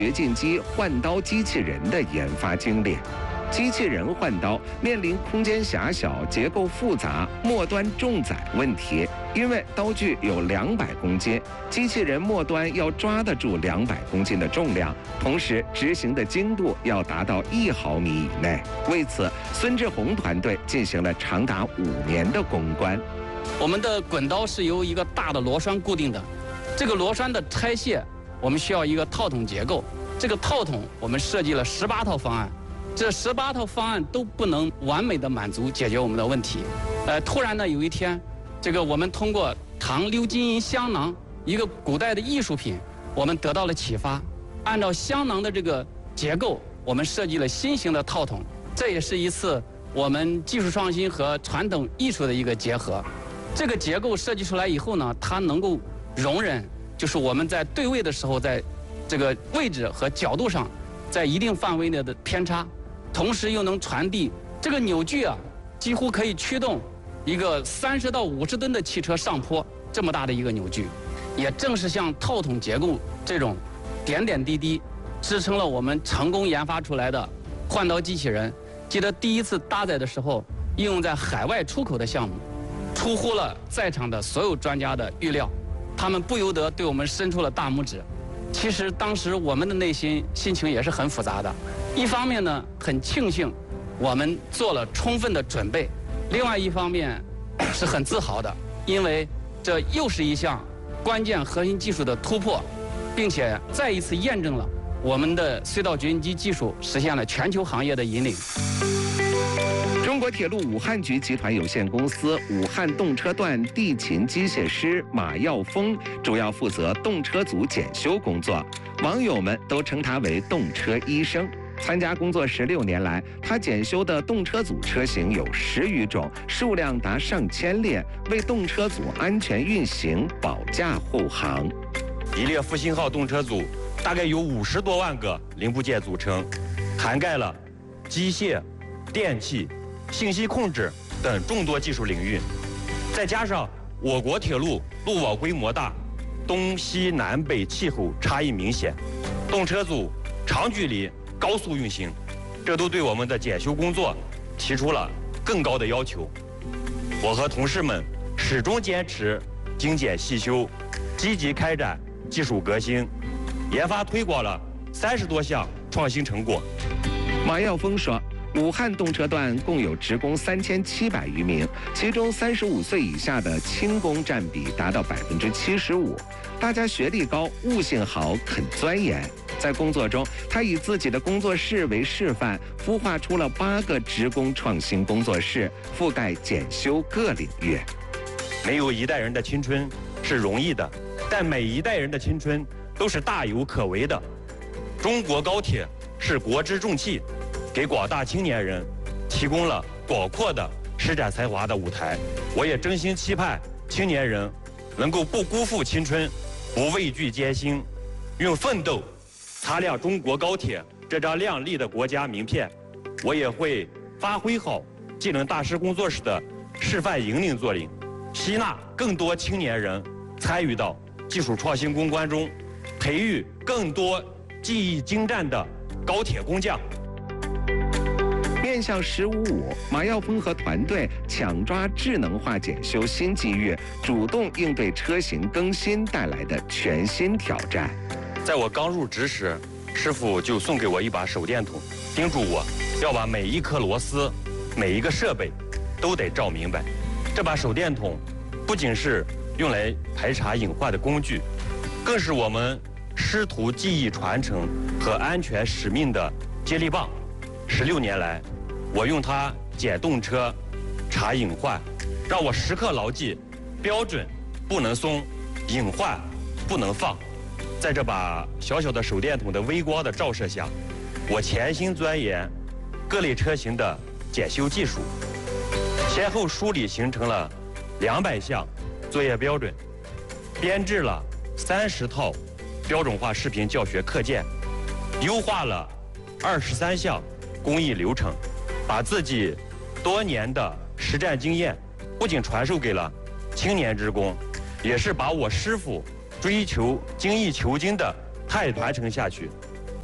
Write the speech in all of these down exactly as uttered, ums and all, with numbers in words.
掘进机换刀机器人的研发经历。机器人换刀面临空间狭小、结构复杂、末端重载问题，因为刀具有两百公斤，机器人末端要抓得住两百公斤的重量，同时执行的精度要达到一毫米以内。为此，孙志宏团队进行了长达五年的攻关。 我们的滚刀是由一个大的螺栓固定的，这个螺栓的拆卸，我们需要一个套筒结构。这个套筒我们设计了十八套方案。这十八套方案都不能完美的满足解决我们的问题。呃，突然呢，有一天，这个我们通过唐鎏金银香囊，一个古代的艺术品，我们得到了启发。按照香囊的这个结构，我们设计了新型的套筒。这也是一次我们技术创新和传统艺术的一个结合。这个结构设计出来以后呢，它能够容忍，就是我们在对位的时候，在这个位置和角度上，在一定范围内的偏差。同时又能传递这个扭矩啊，几乎可以驱动一个三十到五十吨的汽车上坡，这么大的一个扭矩。也正是像套筒结构这种点点滴滴，支撑了我们成功研发出来的换刀机器人。记得第一次搭载的时候，应用在海外出口的项目，出乎了在场的所有专家的预料，他们不由得对我们伸出了大拇指。其实当时我们的内心心情也是很复杂的，一方面呢很庆幸我们做了充分的准备，另外一方面是很自豪的，因为这又是一项关键核心技术的突破，并且再一次验证了我们的隧道掘进机技术实现了全球行业的引领。 中国铁路武汉局集团有限公司武汉动车段地勤机械师马耀峰主要负责动车组检修工作，网友们都称他为动车医生。参加工作十六年来，他检修的动车组车型有十余种，数量达上千列，为动车组安全运行保驾护航。 一列复兴号动车组大概由五十多万个零部件组成，涵盖了机械、电气、信息控制等众多技术领域，再加上我国铁路路网规模大，东西南北气候差异明显，动车组长距离高速运行，这都对我们的检修工作提出了更高的要求。我和同事们始终坚持精简细修，积极开展技术革新，研发推广了三十多项创新成果。 马耀峰说，武汉动车段共有职工三千七百余名，其中三十五岁以下的轻工占比达到百分之七十五。大家学历高，悟性好，肯钻研。在工作中，他以自己的工作室为示范，孵化出了八个职工创新工作室，覆盖检修各领域。 没有一代人的青春是容易的，但每一代人的青春都是大有可为的。中国高铁是国之重器，给广大青年人提供了广阔的施展才华的舞台。我也真心期盼青年人能够不辜负青春，不畏惧艰辛，用奋斗擦亮中国高铁这张亮丽的国家名片。我也会发挥好技能大师工作室的示范引领作用，吸纳更多青年人参与到技术创新攻关中，培育更多技艺精湛的高铁工匠。 面向“十五五”，马耀峰和团队抢抓智能化检修新机遇，主动应对车型更新带来的全新挑战。 在我刚入职时，师傅就送给我一把手电筒，叮嘱我要把每一颗螺丝、每一个设备都得照明白。这把手电筒不仅是用来排查隐患的工具，更是我们师徒技艺传承和安全使命的接力棒。十六年来，我用它检动车、查隐患，让我时刻牢记标准不能松，隐患不能放。在这把小小的手电筒的微光的照射下，我潜心钻研各类车型的检修技术，先后梳理形成了两百项作业标准，编制了三十套标准化视频教学课件，优化了二十三项工艺流程，把自己多年的实战经验不仅传授给了青年职工，也是把我师傅追求精益求精的态度传承下去。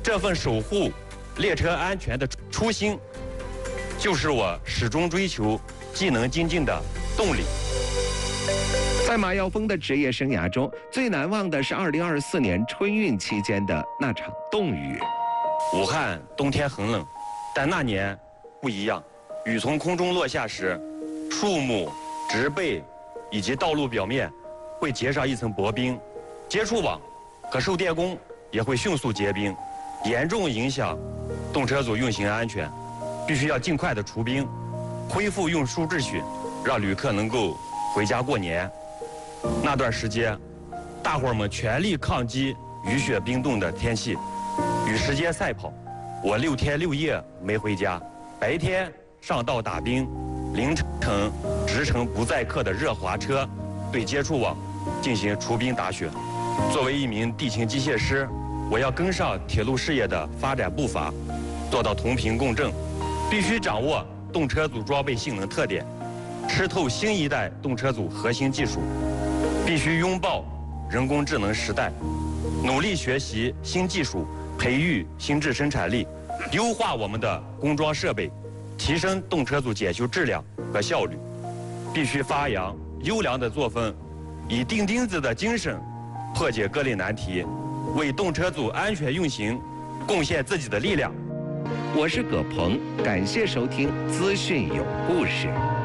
这份守护列车安全的初心，就是我始终追求技能精进的动力。 在马耀峰的职业生涯中，最难忘的是二零二四年春运期间的那场冻雨。 武汉冬天很冷，但那年不一样。雨从空中落下时，树木、植被以及道路表面会结上一层薄冰，接触网和受电工也会迅速结冰，严重影响动车组运行安全。必须要尽快的除冰，恢复运输秩序，让旅客能够回家过年。那段时间，大伙儿们全力抗击雨雪冰冻的天气，与时间赛跑。我六天六夜没回家，白天上道打冰，凌晨直乘不载客的热滑车对接触网进行除冰打雪。作为一名地勤机械师，我要跟上铁路事业的发展步伐，做到同频共振，必须掌握动车组装备性能特点，吃透新一代动车组核心技术，必须拥抱人工智能时代，努力学习新技术，培育新质生产力，优化我们的工装设备，提升动车组检修质量和效率。必须发扬优良的作风，以钉钉子的精神破解各类难题，为动车组安全运行贡献自己的力量。 我是葛鹏，感谢收听资讯有故事。